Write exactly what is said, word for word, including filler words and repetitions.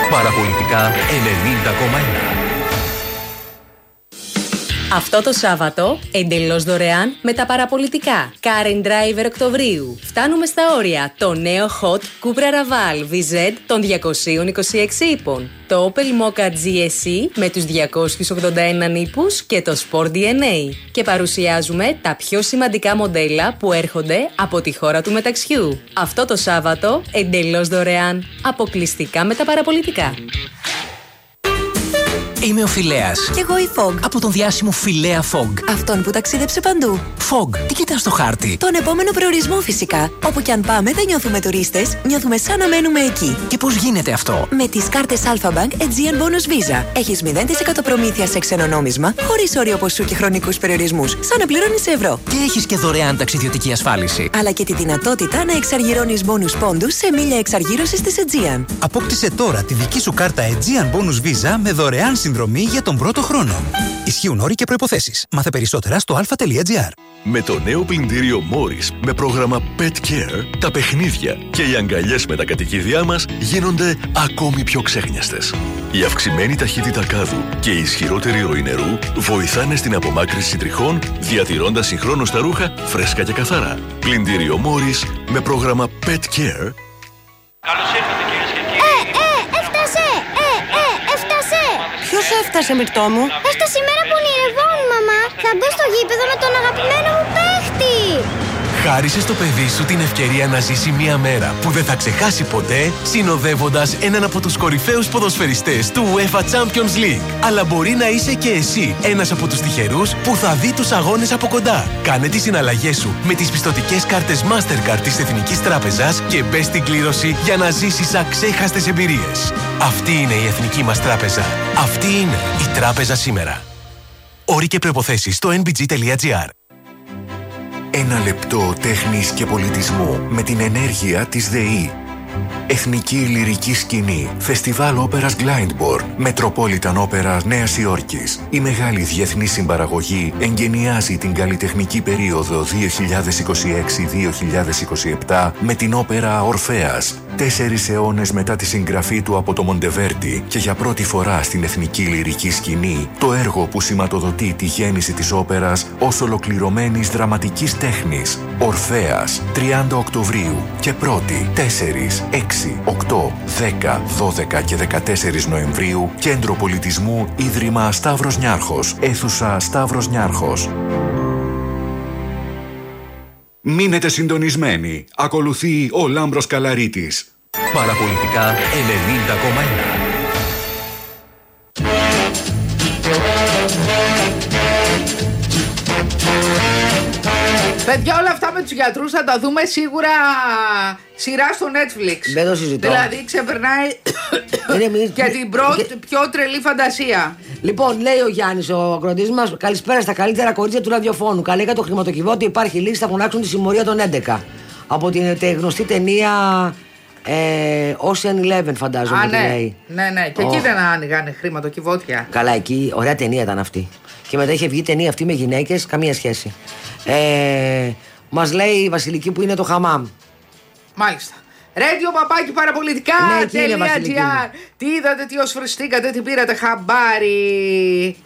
Παραπολιτικά ενενήντα κόμμα ένα. Αυτό το Σάββατο, εντελώς δωρεάν με τα παραπολιτικά. Car and Driver Οκτωβρίου. Φτάνουμε στα όρια. Το νέο Hot Cupra Raval βι ζετ των διακοσίων είκοσι έξι ύπων. Το Opel Mokka τζι ες ι με τους διακόσιους ογδόντα ένα ύπους και το Sport ντι εν έι. Και παρουσιάζουμε τα πιο σημαντικά μοντέλα που έρχονται από τη χώρα του μεταξιού. Αυτό το Σάββατο, εντελώς δωρεάν. Αποκλειστικά με τα παραπολιτικά. Είμαι ο Φιλέας. Κι εγώ η Fog. Από τον διάσημο Φιλέα Fog. Αυτόν που ταξίδεψε παντού. Fog, τι κοιτάς στο χάρτη? Τον επόμενο προορισμό φυσικά. Όπου κι αν πάμε δεν νιώθουμε τουρίστες, νιώθουμε σαν να μένουμε εκεί. Και πώς γίνεται αυτό? Με τις κάρτες Alpha Bank Aegean Bonus Visa. Έχεις μηδέν τοις εκατό προμήθεια σε ξένο νόμισμα, χωρίς όριο ποσού και χρονικούς περιορισμούς. Σαν να πληρώνεις σε ευρώ. Και έχεις και δωρεάν ταξιδιωτική ασφάλιση. Αλλά και τη δυνατότητα να εξαργυρώνεις bonus πόντους σε μίλια εξαργύρωσης της Aegean. Απόκτησε τώρα τη δική σου κάρτα Aegean Bonus Visa με δωρεάν συνδρομή για τον πρώτο χρόνο. Ισχύουν όροι και προϋποθέσεις. Μάθε περισσότερα στο αλφα τελεία τζι άρ. Με το νέο πλυντήριο Morris με πρόγραμμα Pet Care, τα παιχνίδια και οι αγκαλιές με τα κατοικίδια μας γίνονται ακόμη πιο ξέχνιαστες. Η αυξημένη ταχύτητα κάδου και η ισχυρότερη ροή νερού βοηθάνε στην απομάκρυνση τριχών, διατηρώντας συγχρόνως τα ρούχα φρέσκα και καθαρά. Πλυντήριο Morris με πρόγραμμα Pet Care. Καλώς ήρθατε κυρίες και κύριοι. Ε, ε, έφτασε! Ε, ε, έφτασε! Ποιος έφτασε, Μυρτώ μου? Έφτασε η μέρα που ονειρευόμουν, μαμά. Θα μπω στο γήπεδο με τον αγαπημένο μου παίχτη. Χάρισε στο παιδί σου την ευκαιρία να ζήσει μία μέρα που δεν θα ξεχάσει ποτέ, συνοδεύοντας έναν από τους κορυφαίους ποδοσφαιριστές του UEFA Champions League. Αλλά μπορεί να είσαι και εσύ ένας από τους τυχερούς που θα δει τους αγώνες από κοντά. Κάνε τις συναλλαγές σου με τις πιστωτικές κάρτες Mastercard της Εθνικής Τράπεζας και μπες στην κλήρωση για να ζήσεις αξέχαστες εμπειρίες. Αυτή είναι η Εθνική μας Τράπεζα. Αυτή είναι η Τράπεζα σήμερα. Όροι και προϋποθέσεις στο εν μπι τζι τελεία τζι άρ. Ένα λεπτό τέχνης και πολιτισμού με την ενέργεια της ΔΕΗ. Εθνική Λυρική Σκηνή, Φεστιβάλ Όπερας Glyndebourne, Metropolitan Opera Νέας Υόρκης. Η μεγάλη διεθνή συμπαραγωγή εγκαινιάζει την καλλιτεχνική περίοδο δύο χιλιάδες είκοσι έξι με δύο χιλιάδες είκοσι επτά με την όπερα Ορφέας. Τέσσερις αιώνες μετά τη συγγραφή του από το Μοντεβέρντι και για πρώτη φορά στην Εθνική Λυρική Σκηνή, το έργο που σηματοδοτεί τη γέννηση της όπερας ως ολοκληρωμένης δραματικής τέχνης. Ορφέας, τριάντα Οκτωβρίου και πρώτη, τέσσερις, έξι, οκτώ, δέκα, δώδεκα και δεκατέσσερις Νοεμβρίου, Κέντρο Πολιτισμού, Ίδρυμα Σταύρος Νιάρχος, αίθουσα Σταύρος Νιάρχος. Μείνετε συντονισμένοι. Ακολουθεί ο Λάμπρος Καλαρίτης. Παραπολιτικά ενενήντα κόμμα ένα. Παιδιά, όλα αυτά με τους γιατρούς θα τα δούμε σίγουρα σειρά στο Netflix. Δεν το συζητώ. Δηλαδή ξεπερνάει και την πρώτη πιο τρελή φαντασία. Λοιπόν, λέει ο Γιάννης, ο ακροατής μας, καλησπέρα στα καλύτερα κορίτσια του ραδιοφώνου. Καλή για το χρηματοκιβώτιο, υπάρχει λύση, θα φωνάξουν τη συμμορία των έντεκα. Από την γνωστή ταινία ε, Ocean Eleven, φαντάζομαι. Α, ναι. Λέει. ναι, ναι. Και oh. εκεί δεν άνοιγαν χρηματοκιβώτια. Καλά, εκεί ωραία ταινία ήταν αυτή. Και μετά είχε βγει ταινία αυτή με γυναίκες, καμία σχέση. Ε, μας λέει η Βασιλική που είναι το χαμάμ. Μάλιστα. Radio παπάκι παραπολιτικά. Ναι, κύριε Βασιλική. Τι είδατε, τι ως φρεστήκατε, τι πήρατε χαμπάρι.